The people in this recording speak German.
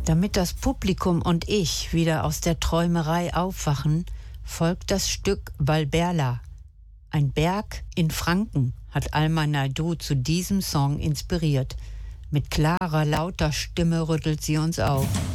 Damit das Publikum und ich wieder aus der Träumerei aufwachen, folgt das Stück Valberla. Ein Berg in Franken hat Alma Naidoo zu diesem Song inspiriert. Mit klarer, lauter Stimme rüttelt sie uns auf.